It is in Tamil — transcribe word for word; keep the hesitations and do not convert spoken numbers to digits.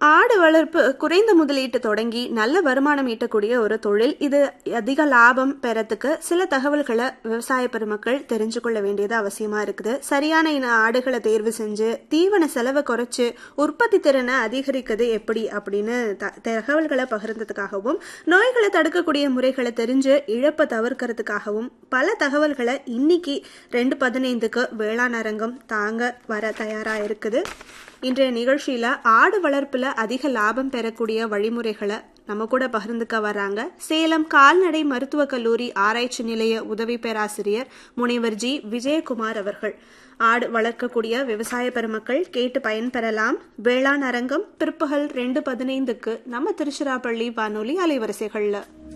ஆடு வளர்ப்பு குறைந்த முதலீட்டு தொடங்கி நல்ல வருமானம் ஈட்டக்கூடிய ஒரு தொழில். இது அதிக லாபம் பெறத்துக்கு சில தகவல்களை விவசாய பெருமக்கள் தெரிஞ்சு கொள்ள வேண்டியது அவசியமா இருக்குது. சரியான இன ஆடுகளை தேர்வு செஞ்சு தீவன செலவை குறைச்சு உற்பத்தி திறனை அதிகரிக்கிறது எப்படி அப்படின்னு தகவல்களை பகிர்ந்ததுக்காகவும், நோய்களை தடுக்கக்கூடிய முறைகளை தெரிஞ்சு இழப்பை தவிர்க்கிறதுக்காகவும் பல தகவல்களை இன்னைக்கு ரெண்டு பதினைந்துக்கு வேளாண் அரங்கம் தாங்க வர தயாரா இருக்குது. இன்றைய நிகழ்ச்சியில ஆடு வளர்ப்புல அதிக லாபம் பெறக்கூடிய வழிமுறைகளை நம்ம கூட பகிர்ந்துக்க வர்றாங்க சேலம் கால்நடை மருத்துவக் கல்லூரி ஆராய்ச்சி நிலைய உதவி பேராசிரியர் முனைவர் ஜி விஜயகுமார் அவர்கள். ஆடு வளர்க்கக்கூடிய விவசாய பெருமக்கள் கேட்டு பயன்பெறலாம். வேளாண் அரங்கம் பிற்பகல் ரெண்டு பதினைந்துக்கு நம்ம திருச்சிராப்பள்ளி வானொலி அலைவரிசைகள்ல.